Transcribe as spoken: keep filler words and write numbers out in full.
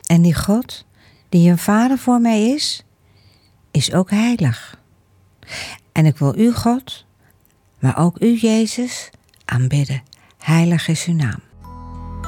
En die God, die een vader voor mij is, is ook heilig. En ik wil u, God, maar ook u, Jezus, aanbidden. Heilig is uw naam.